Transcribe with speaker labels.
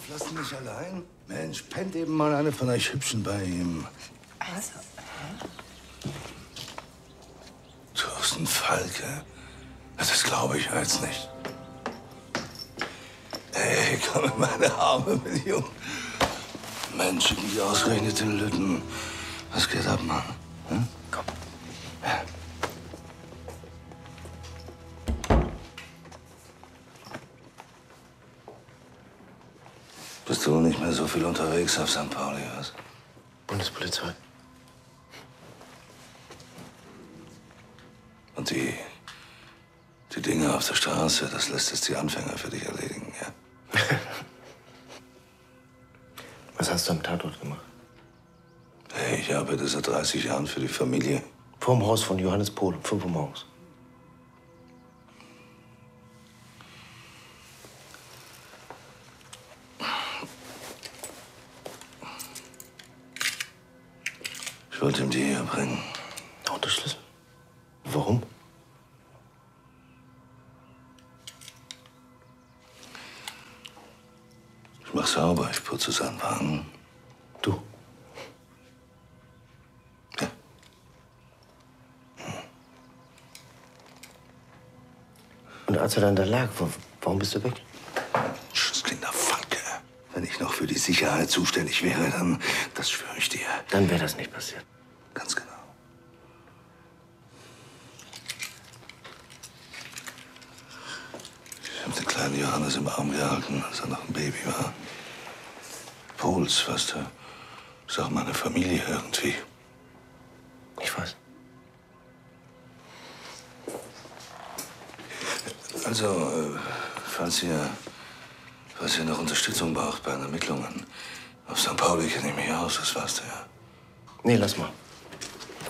Speaker 1: auf, lass ihn nicht allein. Mensch, pennt eben mal eine von euch Hübschen bei ihm.
Speaker 2: Also,
Speaker 1: Thorsten Falke? Das glaube ich jetzt nicht. Ey, komm in meine Arme, Million. Mensch, die ausgerechnet in Lütten. Was geht ab, Mann? Hm?
Speaker 3: Komm.
Speaker 1: Ja. Bist du nicht mehr so viel unterwegs auf St. Pauli, was?
Speaker 3: Bundespolizei.
Speaker 1: Und die Dinge auf der Straße, das lässt jetzt die Anfänger für dich erledigen, ja?
Speaker 3: Was hast du am Tatort gemacht?
Speaker 1: Hey, ich arbeite seit 30 Jahren für die Familie.
Speaker 3: Vorm Haus von Johannes Pohl, um 5 Uhr morgens.
Speaker 1: Ich wollte ihm die hier bringen.
Speaker 3: Autoschlüssel? Warum?
Speaker 1: Ich mach sauber, ich putze seinen Wagen.
Speaker 3: Du?
Speaker 1: Ja.
Speaker 3: Und als er dann da lag, warum bist du weg?
Speaker 1: Schutzkinder Falke. Wenn ich noch für die Sicherheit zuständig wäre, dann, das schwöre ich dir.
Speaker 3: Dann wäre das nicht passiert.
Speaker 1: Ganz genau. Ich habe den kleinen Johannes im Arm gehalten, als er noch ein Baby war. Pohls, weißt du, ist auch meine Familie irgendwie.
Speaker 3: Ich weiß.
Speaker 1: Also, falls ihr noch Unterstützung braucht bei den Ermittlungen, auf St. Pauli kenne ich mich aus, das weißt du ja.
Speaker 3: Nee, lass mal.